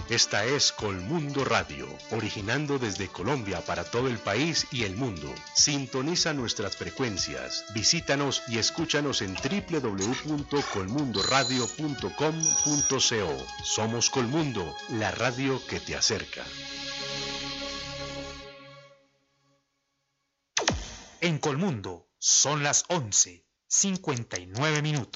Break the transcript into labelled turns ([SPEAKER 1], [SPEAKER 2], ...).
[SPEAKER 1] Esta es Colmundo Radio, originando desde Colombia para todo el país y el mundo. Sintoniza nuestras frecuencias, visítanos y escúchanos en www.colmundoradio.com.co. Somos Colmundo, la radio que te acerca.
[SPEAKER 2] En Colmundo son las 11:59.